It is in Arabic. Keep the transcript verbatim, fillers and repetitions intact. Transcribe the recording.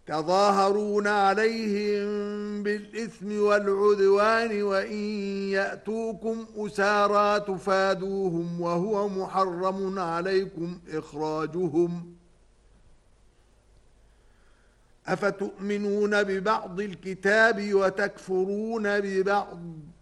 تظاهرون عليهم بالإثم والعدوان وإن يأتوكم أسارى تفادوهم وهو محرم عليكم إخراجهم أفتؤمنون ببعض الكتاب وتكفرون ببعض